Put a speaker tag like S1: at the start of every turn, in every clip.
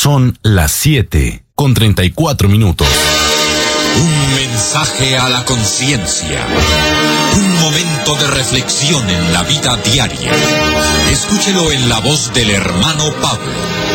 S1: Son las 7:34.
S2: Un mensaje a la conciencia. Un momento de reflexión en la vida diaria. Escúchelo en la voz del hermano Pablo.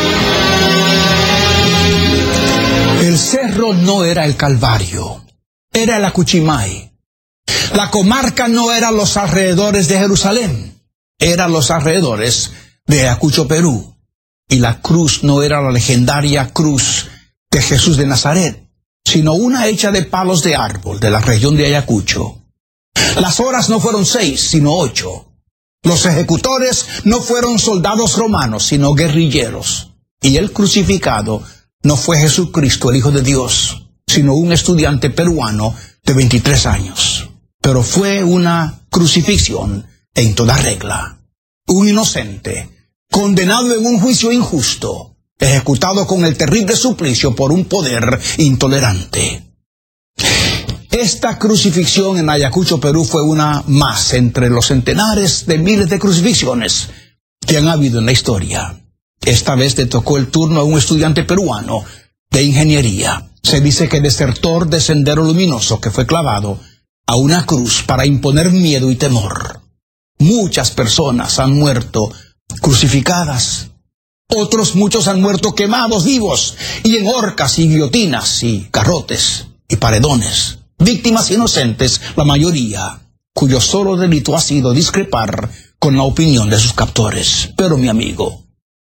S3: El cerro no era el Calvario, era el Acuchimay. La comarca no era los alrededores de Jerusalén, eran los alrededores de Ayacucho, Perú. Y la cruz no era la legendaria cruz de Jesús de Nazaret, sino una hecha de palos de árbol de la región de Ayacucho. Las horas no fueron 6, sino 8. Los ejecutores no fueron soldados romanos, sino guerrilleros. Y el crucificado no fue Jesucristo, el Hijo de Dios, sino un estudiante peruano de 23 años. Pero fue una crucifixión en toda regla. Un inocente, condenado en un juicio injusto, ejecutado con el terrible suplicio por un poder intolerante. Esta crucifixión en Ayacucho, Perú, fue una más entre los centenares de miles de crucifixiones que han habido en la historia. Esta vez le tocó el turno a un estudiante peruano de ingeniería. Se dice que desertor de Sendero Luminoso, que fue clavado a una cruz para imponer miedo y temor. Muchas personas han muerto crucificadas. Muchos han muerto quemados vivos y en horcas y guillotinas y garrotes y paredones. Víctimas inocentes, la mayoría, cuyo solo delito ha sido discrepar con la opinión de sus captores. Pero mi amigo,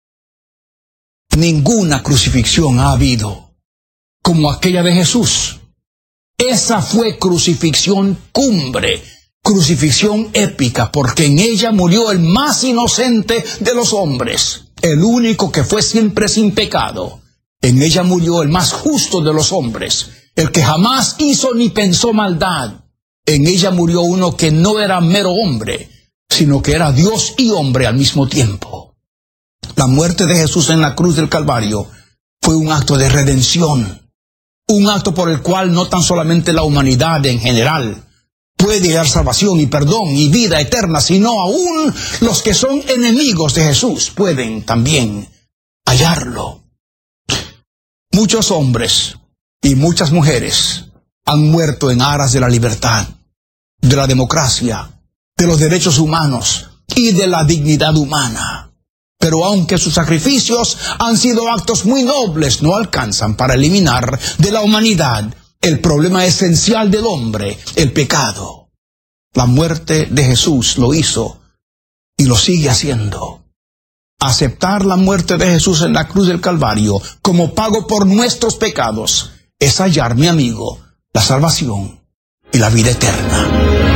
S3: ninguna crucifixión ha habido como aquella de Jesús. Esa fue crucifixión cumbre, crucifixión épica, porque en ella murió el más inocente de los hombres, el único que fue siempre sin pecado. En ella murió el más justo de los hombres, el que jamás hizo ni pensó maldad. En ella murió uno que no era mero hombre, sino que era Dios y hombre al mismo tiempo. La muerte de Jesús en la cruz del Calvario fue un acto de redención, un acto por el cual no tan solamente la humanidad en general puede hallar salvación y perdón y vida eterna, sino aún los que son enemigos de Jesús pueden también hallarlo. Muchos hombres y muchas mujeres han muerto en aras de la libertad, de la democracia, de los derechos humanos y de la dignidad humana. Pero aunque sus sacrificios han sido actos muy nobles, no alcanzan para eliminar de la humanidad el problema esencial del hombre, el pecado. La muerte de Jesús lo hizo y lo sigue haciendo. Aceptar la muerte de Jesús en la cruz del Calvario como pago por nuestros pecados es hallar, mi amigo, la salvación y la vida eterna.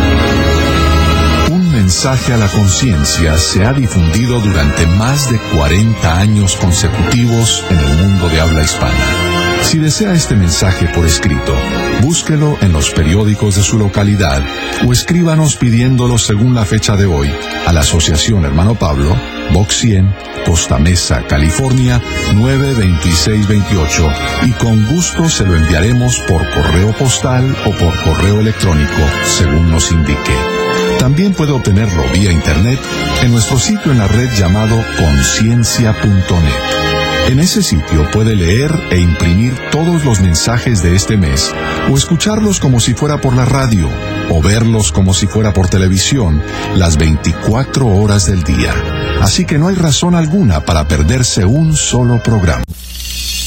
S4: Un mensaje a la conciencia se ha difundido durante más de 40 años consecutivos en el mundo de habla hispana. Si desea este mensaje por escrito, búsquelo en los periódicos de su localidad o escríbanos pidiéndolo según la fecha de hoy a la Asociación Hermano Pablo, Box 100, Costa Mesa, California, 92628, y con gusto se lo enviaremos por correo postal o por correo electrónico, según nos indique. También puede obtenerlo vía internet en nuestro sitio en la red llamado conciencia.net. En ese sitio puede leer e imprimir todos los mensajes de este mes, o escucharlos como si fuera por la radio, o verlos como si fuera por televisión, las 24 horas del día. Así que no hay razón alguna para perderse un solo programa.